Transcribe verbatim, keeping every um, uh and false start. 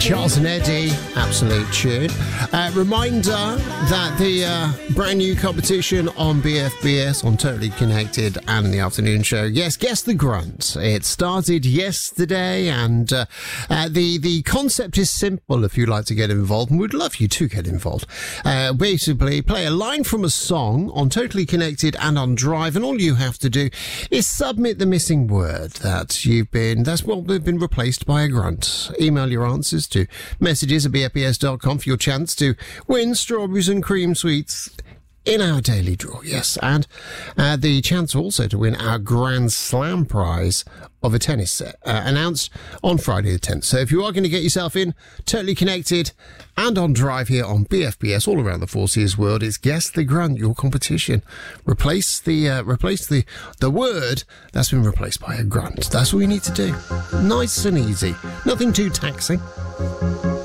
Charles and Eddie, absolute tune. Uh, reminder that the uh, brand new competition on B F B S on Totally Connected and the afternoon show. Yes, Guess the Grunt. It started yesterday, and uh, uh, the the concept is simple. If you'd like to get involved, and we'd love you to get involved. Uh, basically, play a line from a song on Totally Connected and on Drive, and all you have to do is submit the missing word that you've been. That's what we've been replaced by a grunt. Email your answers to messages at b f b s dot com for your chance to win strawberries and cream sweets in our daily draw. Yes, and uh, the chance also to win our Grand Slam prize of a tennis set, uh, announced on Friday the tenth. So if you are going to get yourself in, Totally Connected and on Drive here on B F B S all around the Four Seas world, it's Guess the Grunt, your competition. Replace the uh, replace the the word that's been replaced by a grunt. That's all you need to do. Nice and easy. Nothing too taxing.